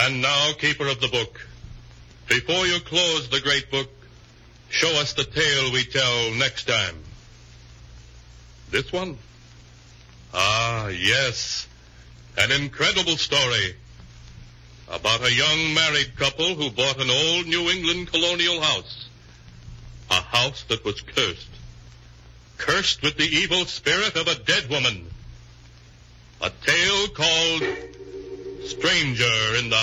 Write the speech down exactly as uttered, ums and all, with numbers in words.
And now, keeper of the book, before you close the great book, show us the tale we tell next time. This one? Ah, yes. An incredible story about a young married couple who bought an old New England colonial house. A house that was cursed. Cursed with the evil spirit of a dead woman. A tale called Stranger in the